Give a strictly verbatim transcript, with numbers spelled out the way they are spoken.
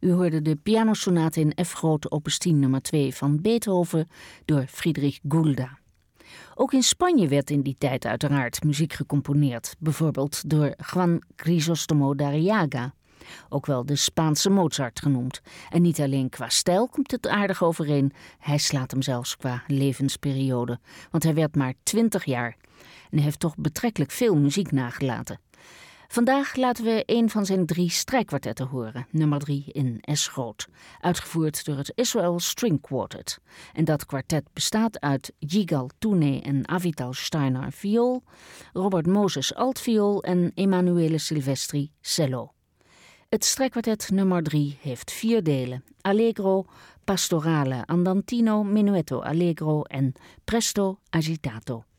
U hoorde de pianosonate in F groot opus tien nummer twee van Beethoven door Friedrich Gulda. Ook in Spanje werd in die tijd uiteraard muziek gecomponeerd, bijvoorbeeld door Juan Crisóstomo d'Arriaga, ook wel de Spaanse Mozart genoemd. En niet alleen qua stijl komt het aardig overeen, hij slaat hem zelfs qua levensperiode, want hij werd maar twintig jaar en heeft toch betrekkelijk veel muziek nagelaten. Vandaag laten we een van zijn drie strijkkwartetten horen, nummer drie in S groot, uitgevoerd door het Israel String Quartet. En dat kwartet bestaat uit Yigal Toune en Avital Steiner viool, Robert Moses altviool en Emanuele Silvestri cello. Het strijkkwartet nummer drie heeft vier delen: Allegro, Pastorale, Andantino, Menuetto Allegro en Presto Agitato.